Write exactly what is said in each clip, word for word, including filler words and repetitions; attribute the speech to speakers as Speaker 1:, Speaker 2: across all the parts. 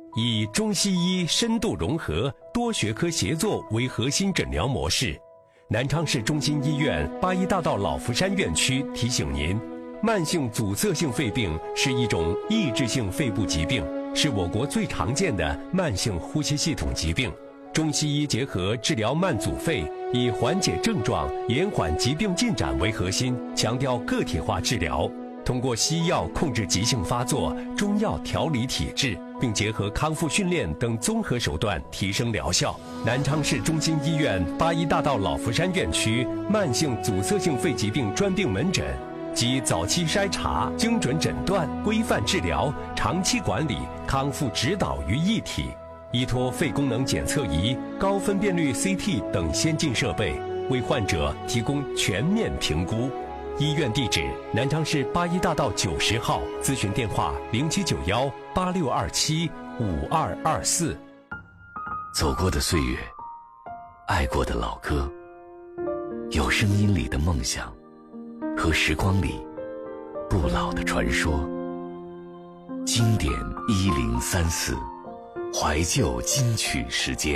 Speaker 1: 以中西医深度融合、多学科协作为核心诊疗模式。南昌市中心医院八一大道老福山院区提醒您，慢性阻塞性肺病是一种抑制性肺部疾病，是我国最常见的慢性呼吸系统疾病。中西医结合治疗慢阻肺，以缓解症状、延缓疾病进展为核心，强调个体化治疗。通过西药控制急性发作，中药调理体质，并结合康复训练等综合手段提升疗效。南昌市中心医院八一大道老福山院区慢性阻塞性肺疾病专病门诊，集早期筛查、精准诊断、规范治疗、长期管理、康复指导于一体，依托肺功能检测仪、高分辨率 C T 等先进设备，为患者提供全面评估。医院地址：南昌市八一大道九十号，咨询电话：零七九幺八六二七五二二四。
Speaker 2: 走过的岁月，爱过的老歌，有声音里的梦想，和时光里不老的传说。经典一零三四，怀旧金曲时间。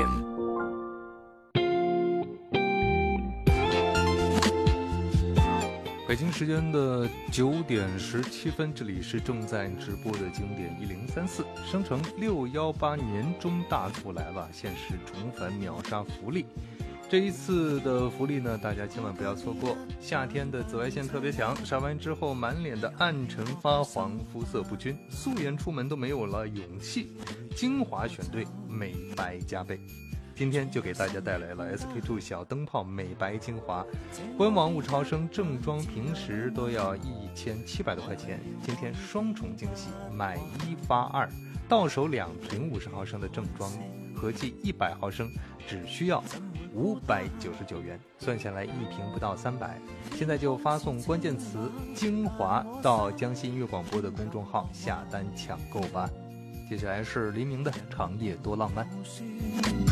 Speaker 3: 北京时间的九点十七分，这里是正在直播的经典一零三四。生成六一八年中大促来了，限时宠粉秒杀福利。这一次的福利呢，大家千万不要错过。夏天的紫外线特别强，晒完之后满脸的暗沉发黄，肤色不均，素颜出门都没有了勇气。精华选对，美白加倍。今天就给大家带来了 S K two 小灯泡美白精华，官网五十毫升正装平时都要一千七百多块钱，今天双重惊喜，买一发二，到手两瓶五十毫升的正装，合计一百毫升，只需要五百九十九元，算下来一瓶不到三百。现在就发送关键词精华到江西音乐广播的公众号下单抢购吧。接下来是黎明的长夜多浪漫。